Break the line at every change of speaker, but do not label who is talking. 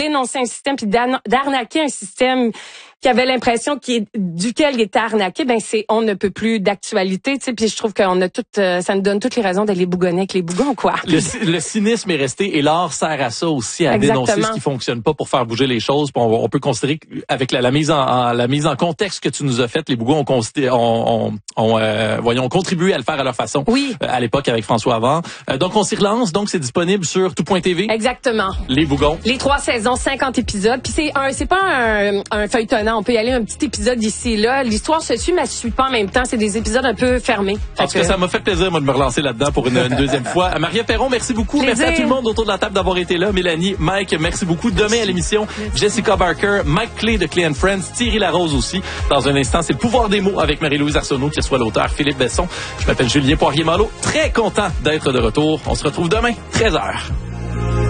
dénoncer un système puis d'arnaquer un système qui avait l'impression duquel il était arnaqué, on ne peut plus d'actualité, tu sais, puis je trouve qu'on a ça nous donne toutes les raisons d'aller bougonner avec les bougons, quoi.
Le cynisme est resté et l'art sert à ça aussi, à dénoncer ce qui fonctionne pas pour faire bouger les choses. Puis on peut considérer qu'avec la mise en contexte que tu nous as faite, les bougons ont contribué à le faire à leur façon.
Oui.
À l'époque avec François Havard. Donc on s'y relance, donc c'est disponible sur tout.tv.
Exactement.
Les bougons.
Les 3 saisons, 50 épisodes, puis c'est pas un feuilletonnant. On peut y aller un petit épisode ici et là. L'histoire se suit, mais elle se suit pas en même temps. C'est des épisodes un peu fermés.
En tout cas, ça m'a fait plaisir, moi, de me relancer là-dedans pour une deuxième fois. Maria Perron, merci beaucoup.
Plaisir.
Merci à tout le monde autour de la table d'avoir été là. Mélanie, Mike, merci beaucoup. Demain à l'émission, Jessica Barker, Mike Clay de Clay & Friends, Thierry Larose aussi. Dans un instant, c'est le pouvoir des mots avec Marie-Louise Arsenault, qui reçoit l'auteur Philippe Besson. Je m'appelle Julien Poirier-Malo. Très content d'être de retour. On se retrouve demain, 13h.